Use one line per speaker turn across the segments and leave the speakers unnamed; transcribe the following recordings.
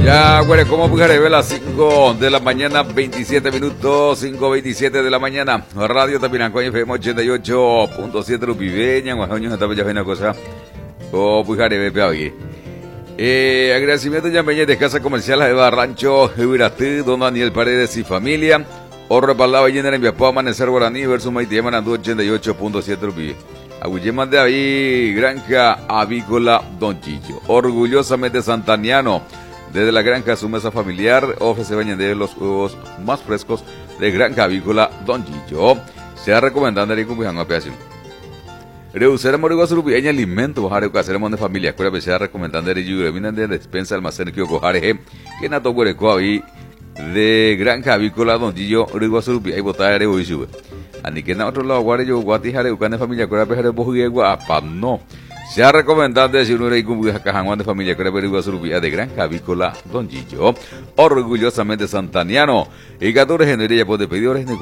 Ya, güey, ¿cómo pujaré las 5 de la mañana, 27 minutos, 5:27 de la mañana? Radio Tapinanco, FM 88.7 Lupiveña, Guajoño, esta bella una cosa. ¿Cómo pujaré, bebé, oye? Agradecimiento ya de Casa Comercial de Barrancho, Ubiratí, don Daniel Paredes y familia. Orre palabra llena en Viapó, Amanecer Guaraní, versus Maitía, Manandú, 88.7 Lupiveña. Aguilleman de ahí, Granja Avícola Don Chicho, orgullosamente santaniano. Desde la granja a su mesa familiar ofrece bañadero los huevos más frescos de Granja Avícola Don Chicho. Se ha recomendado el cumpleaños a pedazo. Reducir morigo surupiña alimento bajar que hacer de familia. Cuál se ha recomendado el yugo de despensa almacén que cojareje que nato huereco ahí de Granja Avícola Don Chicho rigo surupiña y botar y sube. Ani que en otro lado guare yo guatijare ucane familia cuál pejare bojugue guapa no. Se ha recomendado decir un rey con cajanguán de familia que era surubía de Granja Avícola Don Chicho, orgullosamente santaniano. Y 14 generilla por de pedidores en el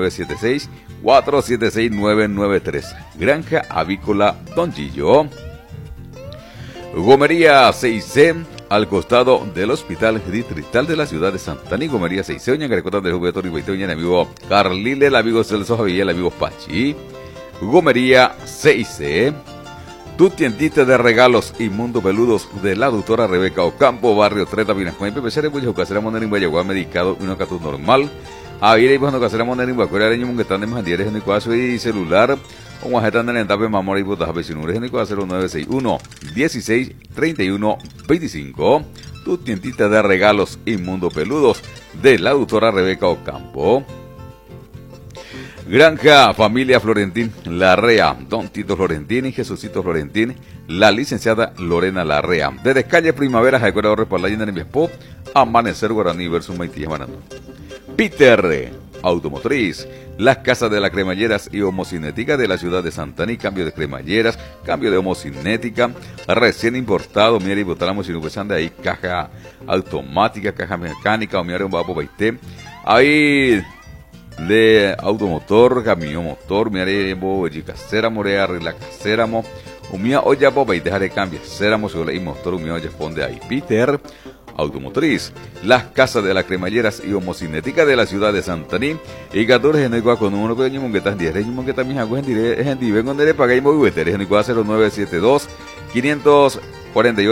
0976-476-993. Granja Avícola Don Chicho. Gomería 6C, al costado del Hospital Distrital de la ciudad de Santaní. Gomería 6C, oña carecota del juguete y el amigo Carlile, el amigo Celso Javier, el amigo Pachi. Gomería 6C. Tu tiendita de regalos y mundo peludos de la doctora Rebeca Ocampo, barrio Treta, Pinascuay, Pepecere, Buya, Casera Monerín, Bayagua, medicado, uno catu normal. A ir y cuando Casera Monerín, Bacuera, Areño, Munguetán de Mandieres, en el cuadro y celular, o Guajetán de Entape, Mamor y Botas, Vecinures, en el cuadro 0961 16 31 25. Tu tiendita de regalos y mundo peludos de la doctora Rebeca Ocampo. Granja Familia Florentín Larrea, Don Tito Florentín y Jesucito Florentín, la licenciada Lorena Larrea. Desde calle Primavera, Jacuera Repalaya en Viapó, Amanecer Guaraní versus Maitía Manando. Peter Automotriz, las casas de las cremalleras y homocinética de la ciudad de Santaní, cambio de cremalleras, cambio de homocinética, recién importado, mira y botalamos y no de ahí, caja automática, caja mecánica, o mira un vapo baité, ahí de automotor, camión motor, mi arebo, casera morea, arregla casera mo, umia olla boba y dejar de cambiar, ceramo sobre y motor, umia olla ponde ahí, Peter Automotriz, las casas de las cremalleras y homocinética de la ciudad de Santaní, y 14 en el cual con uno que que tan 10 reños que también hago en directo, en vivo, en pagáis muy buenos, en el cual 0972 548